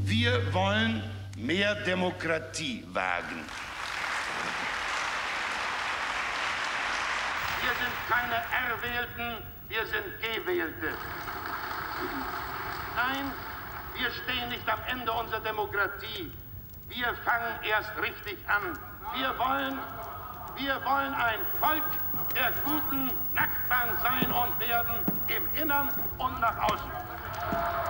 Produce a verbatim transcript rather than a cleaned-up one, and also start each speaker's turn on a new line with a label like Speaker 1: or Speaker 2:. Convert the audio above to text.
Speaker 1: Wir wollen mehr Demokratie wagen.
Speaker 2: Wir sind keine Erwählten, wir sind Gewählte. Nein, wir stehen nicht am Ende unserer Demokratie. Wir fangen erst richtig an. Wir wollen, wir wollen ein Volk der guten Nachbarn sein und werden, im Innern und nach außen.